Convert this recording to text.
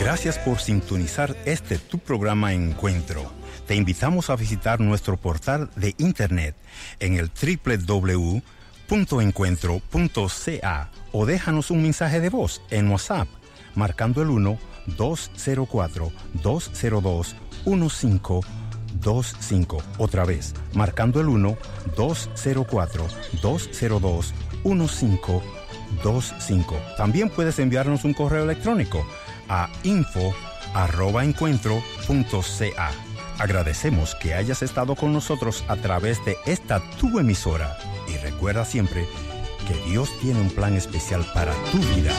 Gracias por sintonizar tu programa Encuentro. Te invitamos a visitar nuestro portal de internet en el www.encuentro.ca o déjanos un mensaje de voz en WhatsApp marcando el 1-204-202-1525. Otra vez, marcando el 1-204-202-1525. También puedes enviarnos un correo electrónico a info@encuentro.ca. Agradecemos que hayas estado con nosotros a través de esta tu emisora y recuerda siempre que Dios tiene un plan especial para tu vida.